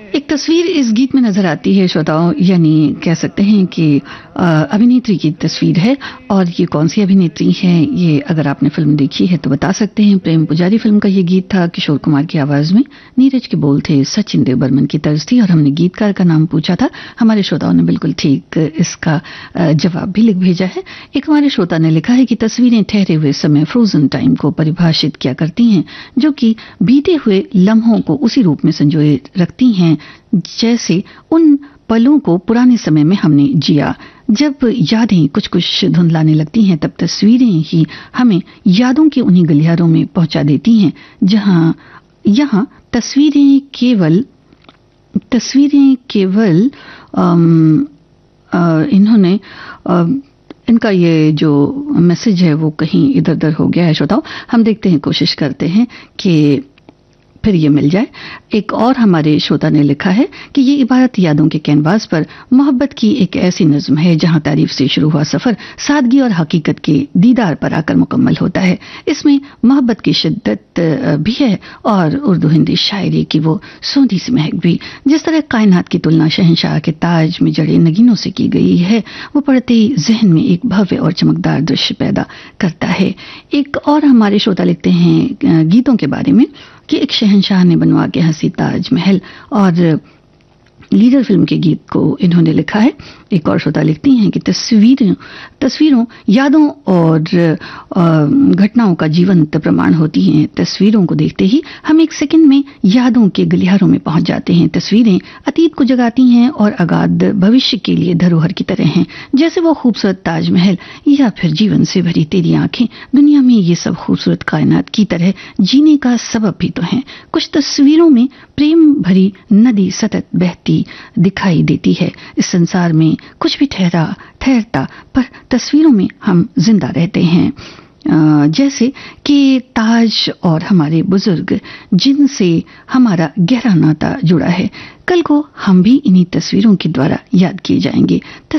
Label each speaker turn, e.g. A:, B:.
A: एक तस्वीर इस गीत में नजर आती है श्रोताओं, यानी कह सकते हैं कि अभिनेत्री की तस्वीर है। और ये कौन सी अभिनेत्री है, ये अगर आपने फिल्म देखी है तो बता सकते हैं। प्रेम पुजारी फिल्म का ये गीत था, किशोर कुमार की आवाज में, नीरज के बोल थे, सचिन देव बर्मन की तर्ज थी। और हमने गीतकार का नाम पूछा था, हमारे श्रोताओं ने बिल्कुल ठीक इसका जवाब भी लिख भेजा है। एक हमारे श्रोता ने लिखा है कि तस्वीरें ठहरे हुए समय, फ्रोजन टाइम को परिभाषित किया करती हैं, जो कि बीते हुए लम्हों को उसी रूप में संजोए रखती हैं जैसे उन पलों को पुराने समय में हमने जिया। जब यादें कुछ कुछ धुंधलाने लगती हैं, तब तस्वीरें ही हमें यादों के उन्हीं गलियारों में पहुंचा देती हैं यहाँ तस्वीरें केवल इन्होंने इनका ये जो मैसेज है वो कहीं इधर उधर हो गया है श्रोताओं। हम देखते हैं, कोशिश करते हैं कि फिर ये मिल जाए। एक और हमारे श्रोता ने लिखा है कि ये इबारत यादों के कैनवास पर मोहब्बत की एक ऐसी नज्म है जहां तारीफ से शुरू हुआ सफर सादगी और हकीकत के दीदार पर आकर मुकम्मल होता है। इसमें मोहब्बत की शिद्दत भी है और उर्दू हिंदी शायरी की वो सोंधी सी महक भी। जिस तरह कायनात की तुलना शहंशाह के ताज में जड़े नगीनों से की गई है, वो पढ़ते ही जहन में एक भव्य और चमकदार दृश्य पैदा करता है। एक और हमारे श्रोता लिखते हैं गीतों के बारे में कि एक शहंशाह ने बनवा के हंसी ताजमहल, और लीडर फिल्म के गीत को इन्होंने लिखा है। एक और श्रोता लिखती हैं कि तस्वीरों यादों और घटनाओं का जीवंत प्रमाण होती हैं। तस्वीरों को देखते ही हम एक सेकंड में यादों के गलियारों में पहुंच जाते हैं। तस्वीरें अतीत को जगाती हैं और अगाध भविष्य के लिए धरोहर की तरह हैं, जैसे वो खूबसूरत ताजमहल या फिर जीवन से भरी तेरी आंखें दुनिया में ये सब खूबसूरत कायनात की तरह जीने का सबब भी तो हैं। कुछ तस्वीरों में प्रेम भरी नदी सतत बहती दिखाई देती है। इस संसार में कुछ भी ठहरता, पर तस्वीरों में हम जिंदा रहते हैं। जैसे कि ताज और हमारे बुजुर्ग जिनसे हमारा गहरा नाता जुड़ा है, कल को हम भी इन्हीं तस्वीरों के द्वारा याद किए जाएंगे।